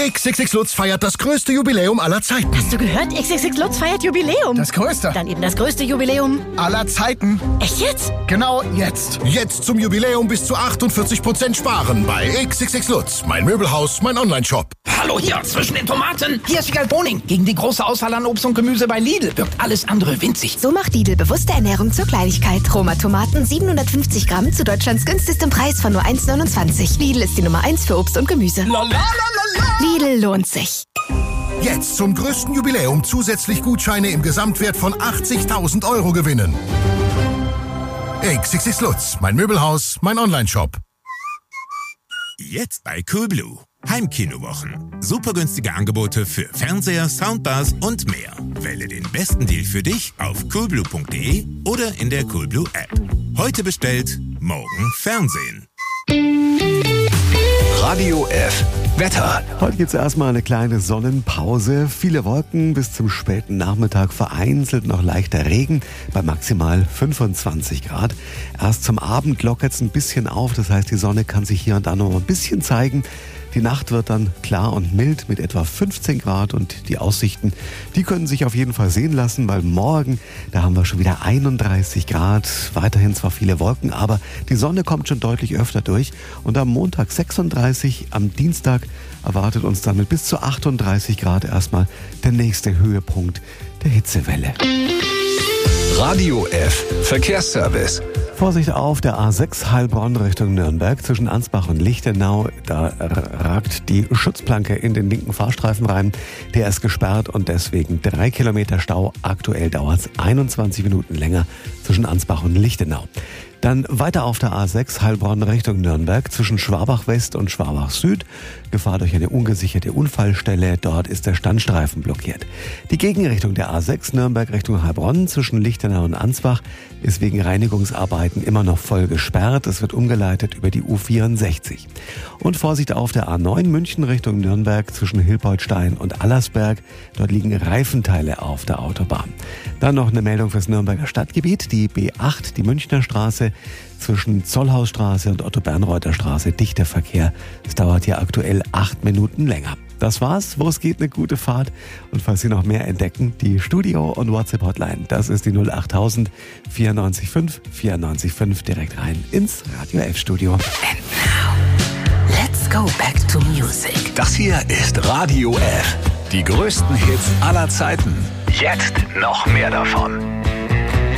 XXX Lutz feiert das größte Jubiläum aller Zeiten. Hast du gehört? XXX Lutz feiert Jubiläum. Das größte. Dann eben das größte Jubiläum aller Zeiten. Echt jetzt? Genau jetzt. Jetzt zum Jubiläum bis zu 48% sparen bei XXX Lutz. Mein Möbelhaus, mein Onlineshop. Hallo hier, zwischen den Tomaten. Hier ist Wiegald Boning. Gegen die große Auswahl an Obst und Gemüse bei Lidl wirkt alles andere winzig. So macht Lidl bewusste Ernährung zur Kleinigkeit. Roma Tomaten 750 Gramm zu Deutschlands günstigstem Preis von nur 1,29. Lidl ist die Nummer 1 für Obst und Gemüse. Lidl lohnt sich. Jetzt zum größten Jubiläum zusätzlich Gutscheine im Gesamtwert von 80.000 € gewinnen. XXX Lutz, mein Möbelhaus, mein Onlineshop. Jetzt bei Coolblue. Heimkinowochen. Super günstige Angebote für Fernseher, Soundbars und mehr. Wähle den besten Deal für dich auf coolblue.de oder in der Coolblue App. Heute bestellt, morgen Fernsehen. Radio F. Wetter. Heute gibt es erstmal eine kleine Sonnenpause. Viele Wolken bis zum späten Nachmittag, vereinzelt noch leichter Regen bei maximal 25 Grad. Erst zum Abend lockert es ein bisschen auf, das heißt, die Sonne kann sich hier und da noch ein bisschen zeigen. Die Nacht wird dann klar und mild mit etwa 15 Grad und die Aussichten, die können sich auf jeden Fall sehen lassen, weil morgen, da haben wir schon wieder 31 Grad, weiterhin zwar viele Wolken, aber die Sonne kommt schon deutlich öfter durch und am Montag 36, am Dienstag erwartet uns dann mit bis zu 38 Grad erstmal der nächste Höhepunkt der Hitzewelle. Radio F. Verkehrsservice. Vorsicht auf der A6 Heilbronn Richtung Nürnberg zwischen Ansbach und Lichtenau. Da ragt die Schutzplanke in den linken Fahrstreifen rein. Der ist gesperrt und deswegen 3 Kilometer Stau. Aktuell dauert es 21 Minuten länger zwischen Ansbach und Lichtenau. Dann weiter auf der A6 Heilbronn Richtung Nürnberg zwischen Schwabach West und Schwabach Süd. Gefahr durch eine ungesicherte Unfallstelle. Dort ist der Standstreifen blockiert. Die Gegenrichtung der A6 Nürnberg Richtung Heilbronn zwischen Lichtenau und Ansbach ist wegen Reinigungsarbeiten immer noch voll gesperrt. Es wird umgeleitet über die U64. Und Vorsicht auf der A9 München Richtung Nürnberg zwischen Hilpoltstein und Allersberg. Dort liegen Reifenteile auf der Autobahn. Dann noch eine Meldung fürs Nürnberger Stadtgebiet. Die B8, die Münchner Straße zwischen Zollhausstraße und Otto-Bernreuther Straße. Dichter Verkehr. Es dauert hier aktuell 8 Minuten länger. Das war's. Wo es geht, eine gute Fahrt. Und falls Sie noch mehr entdecken, die Studio- und WhatsApp-Hotline. Das ist die 08000 94 5 94 5 direkt rein ins Radio F-Studio. And now, let's go back to music. Das hier ist Radio F. Die größten Hits aller Zeiten. Jetzt noch mehr davon.